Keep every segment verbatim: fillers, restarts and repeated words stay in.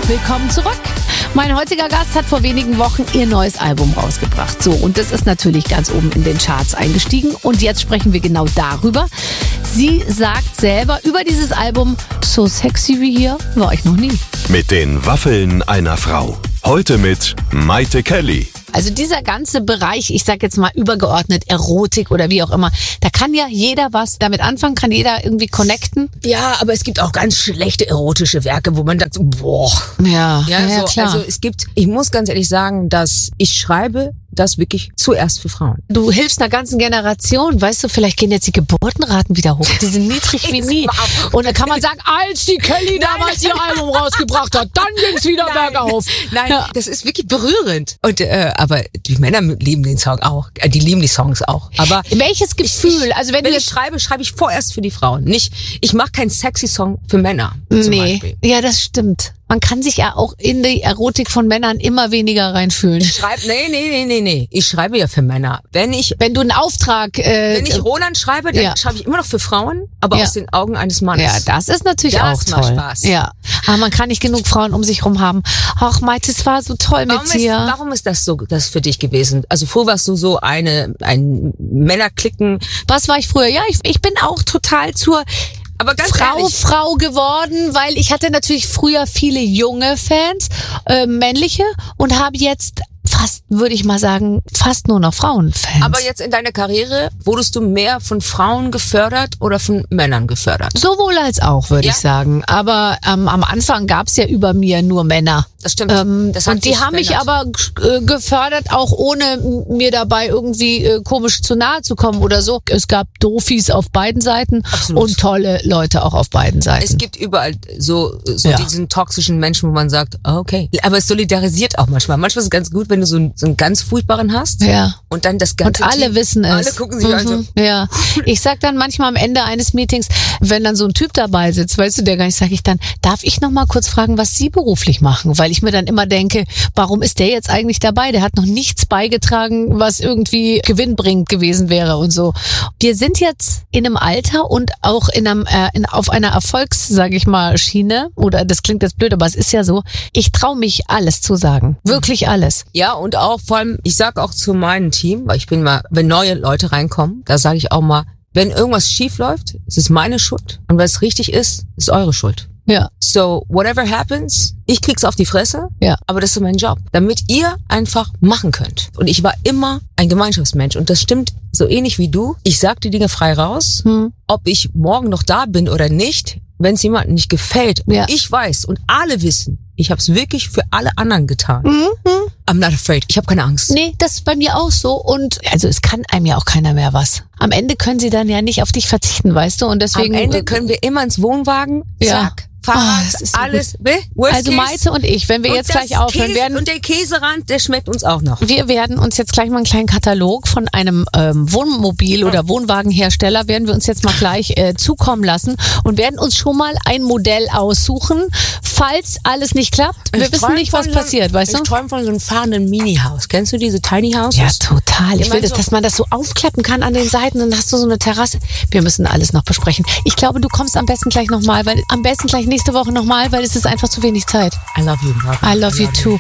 Willkommen zurück. Mein heutiger Gast hat vor wenigen Wochen ihr neues Album rausgebracht. So, und das ist natürlich ganz oben in den Charts eingestiegen. Und jetzt sprechen wir genau darüber. Sie sagt selber über dieses Album, so sexy wie hier war ich noch nie. Mit den Waffeln einer Frau. Heute mit Mayte Kelly. Also dieser ganze Bereich, ich sag jetzt mal übergeordnet Erotik oder wie auch immer, da kann ja jeder was damit anfangen, kann jeder irgendwie connecten. Ja, aber es gibt auch ganz schlechte erotische Werke, wo man sagt, so, boah. Ja, ja, ja so, klar. Also es gibt, ich muss ganz ehrlich sagen, dass ich schreibe das wirklich zuerst für Frauen. Du hilfst einer ganzen Generation, weißt du, vielleicht gehen jetzt die Geburtenraten wieder hoch. Die sind niedrig wie nie. Und dann kann man sagen, als die Kelly damals ihr Album rausgebracht hat, dann ging's wieder bergauf. Nein, Ja. das ist wirklich berührend. Und äh, aber die Männer lieben den Song auch. Äh, Die lieben die Songs auch. Aber Welches Gefühl? Also wenn, wenn du ich jetzt schreibe, schreibe ich vorerst für die Frauen. Nicht, ich mache keinen sexy Song für Männer. Zum Nee, Beispiel. ja, das stimmt. Man kann sich ja auch in die Erotik von Männern immer weniger reinfühlen. Ich schreibe, nee, nee, nee, nee, nee. Ich schreibe ja für Männer. Wenn ich Wenn du einen Auftrag... Äh, Wenn ich Roland schreibe, dann ja. schreibe ich immer noch für Frauen, aber Ja. aus den Augen eines Mannes. Ja, das ist natürlich Das auch macht toll. Spaß. Ja, aber man kann nicht genug Frauen um sich rum haben. Ach, Mayte, es war so toll Warum mit ist, dir. warum ist das so, das für dich gewesen? Also früher warst du so eine, ein Männerklicken. Was war ich früher? Ja, ich, ich bin auch total zur Aber ganz Frau, ehrlich, Frau geworden, weil ich hatte natürlich früher viele junge Fans, äh, männliche, und habe jetzt fast, würde ich mal sagen, fast nur noch Frauenfans. aber jetzt in deiner Karriere, wurdest du mehr von Frauen gefördert oder von Männern gefördert? Sowohl als auch, würde Ja? ich sagen. Aber ähm, am Anfang gab's ja über mir nur Männer. Das stimmt. Ähm, das hat und die sich haben mich verändert. aber äh, gefördert, auch ohne m- mir dabei irgendwie äh, komisch zu nahe zu kommen oder so. Es gab Doofies auf beiden Seiten Absolut. und tolle Leute auch auf beiden Seiten. Es gibt überall so, so Ja. diesen toxischen Menschen, wo man sagt, oh, okay. Aber es solidarisiert auch manchmal. Manchmal ist es ganz gut, wenn du so einen, so einen ganz furchtbaren hast. ja. Und dann das Und ganze alle Team, wissen es. Alle gucken sich an so. Mhm, ja. Ich sag dann manchmal am Ende eines Meetings, wenn dann so ein Typ dabei sitzt, weißt du, der gar nicht, sage ich dann, darf ich noch mal kurz fragen, was Sie beruflich machen? Weil ich mir dann immer denke, warum ist der jetzt eigentlich dabei? Der hat noch nichts beigetragen, was irgendwie gewinnbringend gewesen wäre und so. Wir sind jetzt in einem Alter und auch in einem äh, in, auf einer Erfolgs, sage ich mal, Schiene. Oder das klingt jetzt blöd, aber es ist ja so. Ich traue mich alles zu sagen, wirklich alles. Ja, und auch vor allem, ich sag auch zu meinem Team, weil ich bin mal, wenn neue Leute reinkommen, da sage ich auch mal, wenn irgendwas schief läuft, ist es meine Schuld. Und wenn es richtig ist, ist eure Schuld. Ja, So, whatever happens, ich krieg's auf die Fresse, ja. aber das ist mein Job. Damit ihr einfach machen könnt. Und ich war immer ein Gemeinschaftsmensch und das stimmt so ähnlich wie du. Ich sag die Dinge frei raus, Hm. ob ich morgen noch da bin oder nicht, wenn es jemandem nicht gefällt. Und Ja. ich weiß und alle wissen, ich habe es wirklich für alle anderen getan. Mhm. I'm not afraid. Ich habe keine Angst. Nee, das ist bei mir auch so. Und also es kann einem ja auch keiner mehr was. Am Ende können sie dann ja nicht auf dich verzichten, weißt du? Und deswegen. Am Ende können wir immer ins Wohnwagen, Ja. zack, Fahrrad, Oh, das ist so alles. Be- worst Also case. Mayte und ich, wenn wir Und jetzt das gleich aufhören Käse, werden. Und der Käserand, der schmeckt uns auch noch. Wir werden uns jetzt gleich mal einen kleinen Katalog von einem ähm, Wohnmobil- oder Wohnwagenhersteller werden wir uns jetzt mal gleich äh, zukommen lassen und werden uns schon mal ein Modell aussuchen, falls alles nicht klappt. Wir Ich wissen träum nicht, was von so- passiert, weißt Ich du? träume von so einem fahrenden Mini-Haus. Kennst du diese Tiny Houses? Ja, total. Ich Ich will, mein das, so- dass man das so aufklappen kann an den Seiten und dann hast du so eine Terrasse. Wir müssen alles noch besprechen. Ich glaube, du kommst am besten gleich nochmal, weil am besten gleich nächste Woche nochmal, weil es ist einfach zu wenig Zeit. I love you. Love I love you too.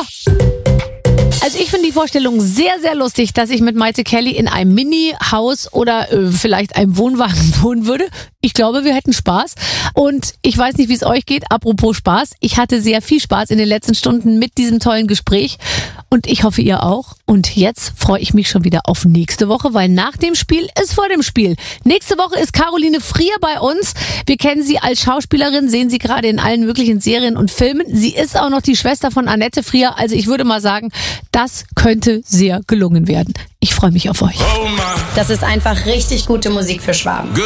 Also ich finde die Vorstellung sehr, sehr lustig, dass ich mit Mayte Kelly in einem Mini-Haus oder äh, vielleicht einem Wohnwagen wohnen würde. Ich glaube, wir hätten Spaß. Und ich weiß nicht, wie es euch geht. Apropos Spaß. Ich hatte sehr viel Spaß in den letzten Stunden mit diesem tollen Gespräch. Und ich hoffe, ihr auch. Und jetzt freue ich mich schon wieder auf nächste Woche, weil nach dem Spiel ist vor dem Spiel. Nächste Woche ist Caroline Frier bei uns. Wir kennen sie als Schauspielerin, sehen sie gerade in allen möglichen Serien und Filmen. Sie ist auch noch die Schwester von Annette Frier. Also ich würde mal sagen, das könnte sehr gelungen werden. Ich freue mich auf euch. Das ist einfach richtig gute Musik für Schwaben.